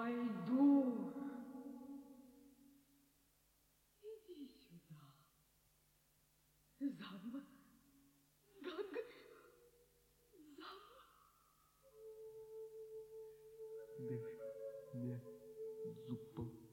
пойду. Иди сюда. Заново. Ганга. Заново. Дыш мне зубом.